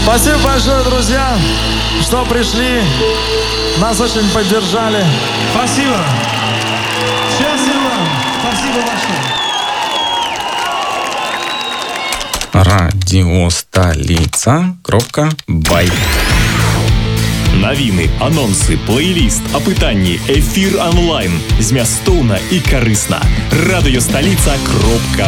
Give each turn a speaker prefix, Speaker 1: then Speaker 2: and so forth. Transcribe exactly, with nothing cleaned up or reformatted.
Speaker 1: Спасибо большое, друзья, что пришли. Нас очень поддержали.
Speaker 2: Спасибо. Счастливо вам. Спасибо большое.
Speaker 3: Радіостолиця крапка бай.
Speaker 4: Навіны, анонсы, плейліст, апытанні, эфір онлайн. Змястоўна і карысна. радыёсталіца кропка